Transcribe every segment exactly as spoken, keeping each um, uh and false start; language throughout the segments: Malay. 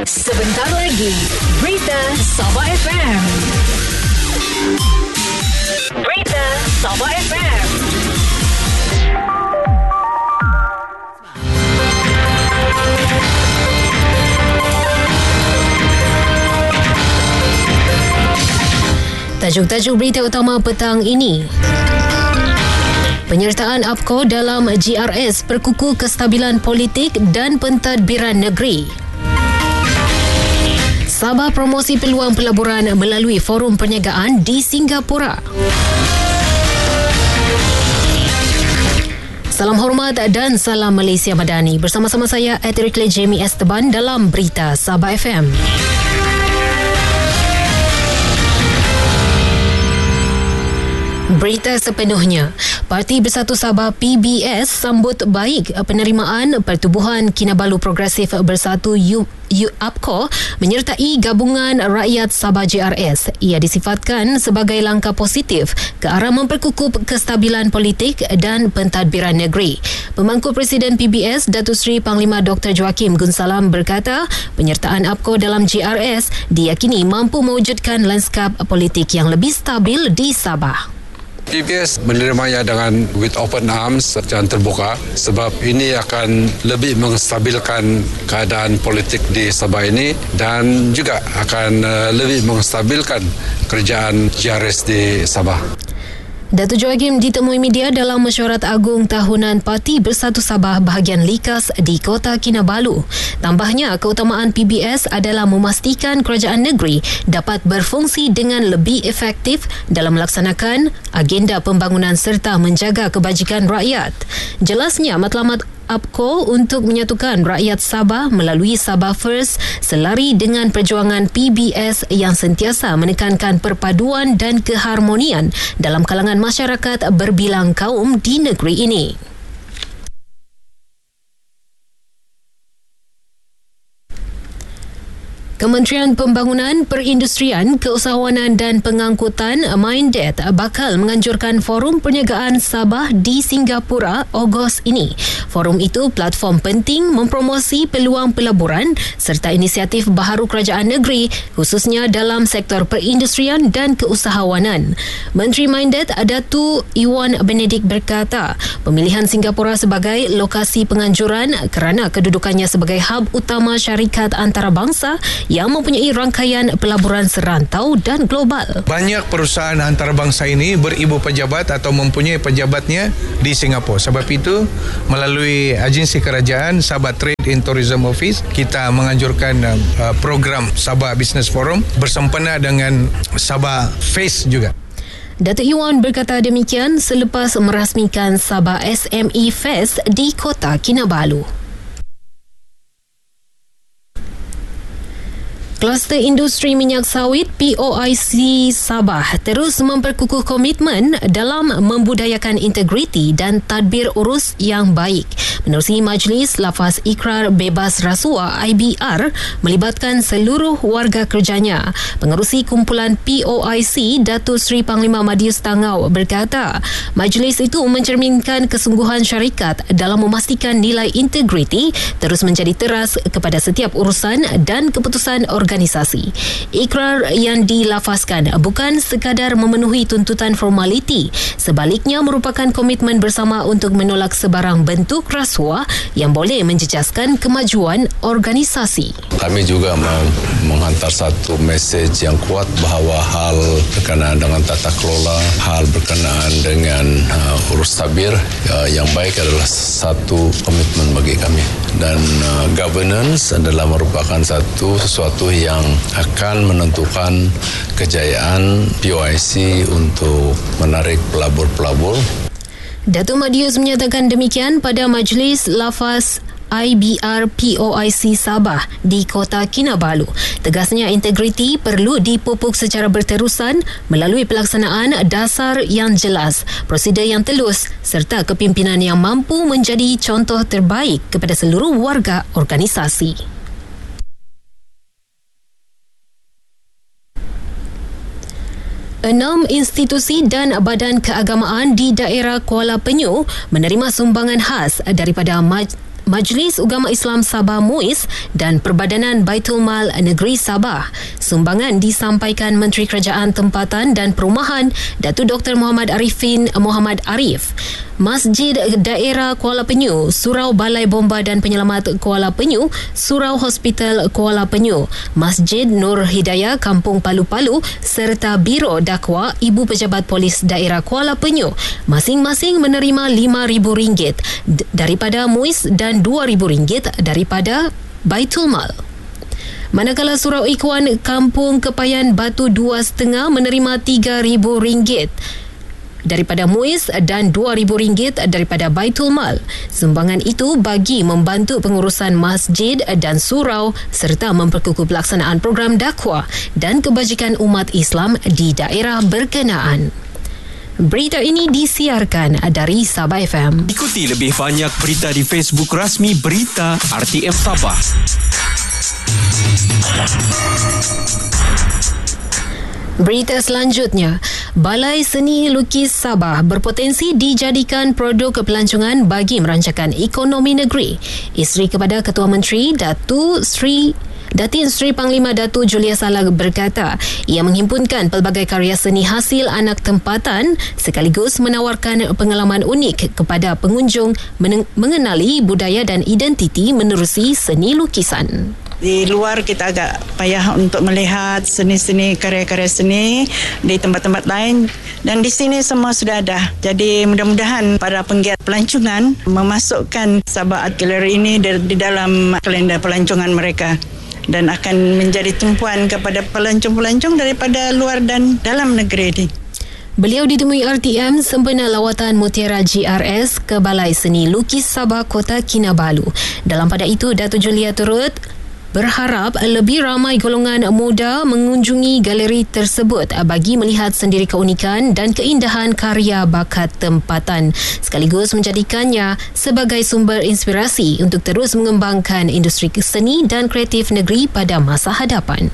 Sebentar lagi, Berita Sabah F M. Berita Sabah F M. Tajuk-tajuk berita utama petang ini. Penyertaan A P K O dalam G R S perkukuh kestabilan politik dan pentadbiran negeri. Sabah promosi peluang pelaburan melalui forum perniagaan di Singapura. Salam hormat dan salam Malaysia Madani. Bersama-sama saya, Eterikle Jamie Esteban dalam Berita Sabah F M. Berita sepenuhnya. Parti Bersatu Sabah P B S sambut baik penerimaan Pertubuhan Kinabalu Progresif Bersatu U A P K O menyertai Gabungan Rakyat Sabah G R S. Ia disifatkan sebagai langkah positif ke arah memperkukuh kestabilan politik dan pentadbiran negeri. Pemangku Presiden P B S Datuk Seri Panglima Doktor Joakim Gunsalam berkata, penyertaan A P K O dalam G R S diyakini mampu mewujudkan lanskap politik yang lebih stabil di Sabah. P B S menerimanya dengan with open arms dan terbuka sebab ini akan lebih menstabilkan keadaan politik di Sabah ini dan juga akan lebih menstabilkan kerjaan G R S di Sabah. Datuk Joakim ditemui media dalam mesyuarat agung tahunan Parti Bersatu Sabah bahagian Likas di Kota Kinabalu. Tambahnya, keutamaan P B S adalah memastikan kerajaan negeri dapat berfungsi dengan lebih efektif dalam melaksanakan agenda pembangunan serta menjaga kebajikan rakyat. Jelasnya, matlamat A P K O untuk menyatukan rakyat Sabah melalui Sabah First selari dengan perjuangan P B S yang sentiasa menekankan perpaduan dan keharmonian dalam kalangan masyarakat berbilang kaum di negeri ini. Kementerian Pembangunan, Perindustrian, Keusahawanan dan Pengangkutan Mindet bakal menganjurkan forum perniagaan Sabah di Singapura Ogos ini. Forum itu platform penting mempromosi peluang pelaburan serta inisiatif baharu kerajaan negeri khususnya dalam sektor perindustrian dan keusahawanan. Menteri Mindet Datuk Iwan Benedict berkata, pemilihan Singapura sebagai lokasi penganjuran kerana kedudukannya sebagai hub utama syarikat antarabangsa yang mempunyai rangkaian pelaburan serantau dan global. Banyak perusahaan antarabangsa ini beribu pejabat atau mempunyai pejabatnya di Singapura. Sebab itu, melalui agensi kerajaan Sabah Trade and Tourism Office, kita menganjurkan uh, program Sabah Business Forum bersempena dengan Sabah Face juga. Datuk Iwan berkata demikian selepas merasmikan Sabah S M E Fest di Kota Kinabalu. Kluster Industri Minyak Sawit P O I C Sabah terus memperkukuh komitmen dalam membudayakan integriti dan tadbir urus yang baik. Menerusi Majlis Lafaz Ikrar Bebas Rasuah I B R melibatkan seluruh warga kerjanya. Pengerusi kumpulan P O I C Datuk Seri Panglima Madius Tangau berkata, majlis itu mencerminkan kesungguhan syarikat dalam memastikan nilai integriti terus menjadi teras kepada setiap urusan dan keputusan organisasi. Organisasi. Ikrar yang dilafazkan bukan sekadar memenuhi tuntutan formaliti, sebaliknya merupakan komitmen bersama untuk menolak sebarang bentuk rasuah yang boleh menjejaskan kemajuan organisasi. Kami juga menghantar satu mesej yang kuat bahawa hal berkenaan dengan tata kelola, hal berkenaan dengan uh, urus tabir uh, yang baik adalah satu komitmen bagi kami. Dan uh, governance adalah merupakan satu sesuatu yang akan menentukan kejayaan P O I C untuk menarik pelabur-pelabur. Datuk Madius menyatakan demikian pada Majlis Lafaz I B R P O I C Sabah di Kota Kinabalu. Tegasnya, integriti perlu dipupuk secara berterusan melalui pelaksanaan dasar yang jelas, prosedur yang telus serta kepimpinan yang mampu menjadi contoh terbaik kepada seluruh warga organisasi. Enam institusi dan badan keagamaan di daerah Kuala Penyu menerima sumbangan khas daripada Maj- Majlis Ugama Islam Sabah MUIS dan Perbadanan Baitul Mal Negeri Sabah. Sumbangan disampaikan Menteri Kerajaan Tempatan dan Perumahan Datuk Doktor Muhammad Arifin Muhammad Arif. Masjid Daerah Kuala Penyu, Surau Balai Bomba dan Penyelamat Kuala Penyu, Surau Hospital Kuala Penyu, Masjid Nur Hidayah Kampung Palu-Palu serta Biro Dakwa Ibu Pejabat Polis Daerah Kuala Penyu masing-masing menerima lima ribu ringgit d- daripada MUIS dan dua ribu ringgit daripada Baitul Mal. Manakala Surau Ikhwan Kampung Kepayan Batu dua setengah menerima tiga ribu ringgit daripada MUIS dan dua ribu ringgit daripada Baitul Mal. Sumbangan itu bagi membantu pengurusan masjid dan surau serta memperkukuh pelaksanaan program dakwah dan kebajikan umat Islam di daerah berkenaan. Berita ini disiarkan dari Sabah F M. Ikuti lebih banyak berita di Facebook rasmi Berita R T M Sabah. Berita selanjutnya, Balai Seni Lukis Sabah berpotensi dijadikan produk pelancongan bagi merancakan ekonomi negeri. Isteri kepada Ketua Menteri Datuk Sri Datin Sri Panglima Datuk Julia Salah berkata, ia menghimpunkan pelbagai karya seni hasil anak tempatan sekaligus menawarkan pengalaman unik kepada pengunjung mengenali budaya dan identiti menerusi seni lukisan. Di luar kita agak payah untuk melihat seni-seni, karya-karya seni di tempat-tempat lain, dan di sini semua sudah ada. Jadi mudah-mudahan para penggiat pelancongan memasukkan Sabah Art Gallery ini di dalam kalender pelancongan mereka dan akan menjadi tumpuan kepada pelancong-pelancong daripada luar dan dalam negeri ini. Beliau ditemui R T M sempena lawatan Mutiara G R S ke Balai Seni Lukis Sabah Kota Kinabalu. Dalam pada itu, Datuk Julia turut berharap lebih ramai golongan muda mengunjungi galeri tersebut bagi melihat sendiri keunikan dan keindahan karya bakat tempatan sekaligus menjadikannya sebagai sumber inspirasi untuk terus mengembangkan industri seni dan kreatif negeri pada masa hadapan.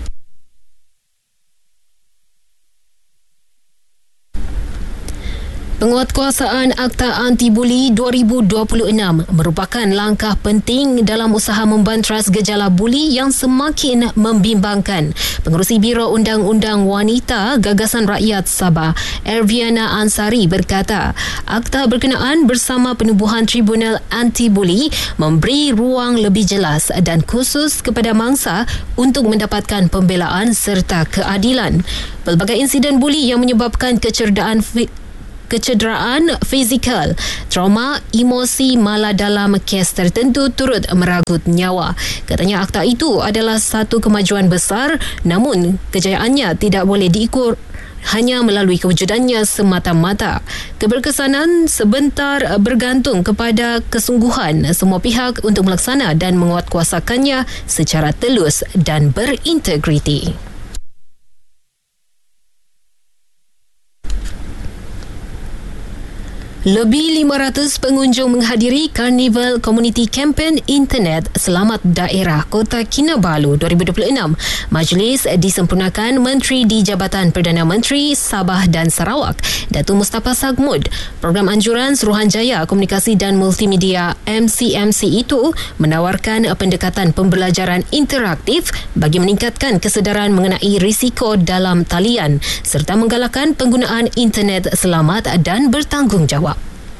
Penguatkuasaan Akta Anti-Buli dua ribu dua puluh enam merupakan langkah penting dalam usaha membantras gejala buli yang semakin membimbangkan. Pengerusi Biro Undang-Undang Wanita Gagasan Rakyat Sabah, Erviana Ansari berkata, akta berkenaan bersama penubuhan Tribunal Anti-Buli memberi ruang lebih jelas dan khusus kepada mangsa untuk mendapatkan pembelaan serta keadilan. Pelbagai insiden buli yang menyebabkan kecederaan fi- kecederaan fizikal, trauma, emosi malah dalam kes tertentu turut meragut nyawa. Katanya akta itu adalah satu kemajuan besar, namun kejayaannya tidak boleh diukur hanya melalui kewujudannya semata-mata. Keberkesanan sebentar bergantung kepada kesungguhan semua pihak untuk melaksana dan menguatkuasakannya secara telus dan berintegriti. Lebih lima ratus pengunjung menghadiri Karnival Community Campaign Internet Selamat Daerah Kota Kinabalu dua ribu dua puluh enam. Majlis disempurnakan Menteri di Jabatan Perdana Menteri Sabah dan Sarawak, Datuk Mustafa Sagmud. Program anjuran Suruhanjaya Komunikasi dan Multimedia M C M C itu menawarkan pendekatan pembelajaran interaktif bagi meningkatkan kesedaran mengenai risiko dalam talian serta menggalakkan penggunaan internet selamat dan bertanggungjawab.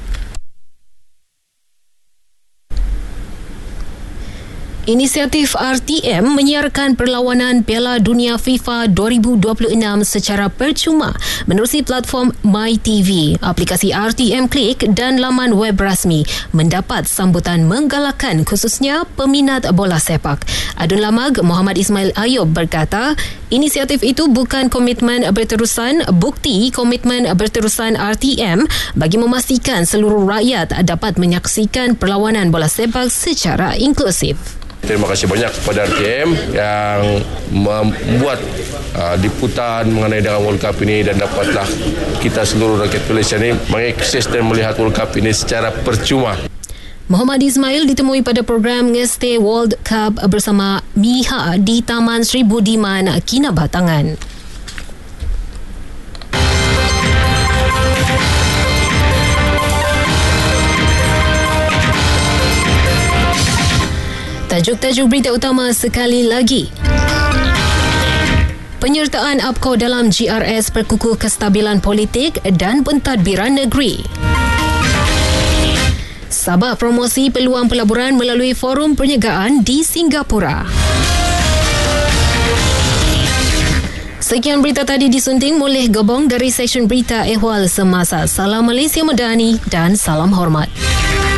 Inisiatif R T M menyiarkan perlawanan Piala Dunia FIFA dua ribu dua puluh enam secara percuma menerusi platform MyTV. Aplikasi R T M Click dan laman web rasmi mendapat sambutan menggalakkan khususnya peminat bola sepak. Adun Lamag Muhammad Ismail Ayub berkata, inisiatif itu bukan komitmen berterusan, bukti komitmen berterusan R T M bagi memastikan seluruh rakyat dapat menyaksikan perlawanan bola sepak secara inklusif. Terima kasih banyak kepada R T M yang membuat uh, liputan mengenai dengan World Cup ini dan dapatlah kita seluruh rakyat Malaysia ini mengakses dan melihat World Cup ini secara percuma. Muhammad Ismail ditemui pada program Ngeste World Cup bersama Miha di Taman Sri Budiman, Kinabatangan. Tajuk-tajuk berita utama sekali lagi. Penyertaan A P C O dalam G R S perkukuh kestabilan politik dan pentadbiran negeri. Sabah promosi peluang pelaburan melalui forum perniagaan di Singapura. Sekian berita tadi disunting oleh Gebong dari Seksyen Berita Ehwal Semasa. Salam Malaysia Madani dan salam hormat.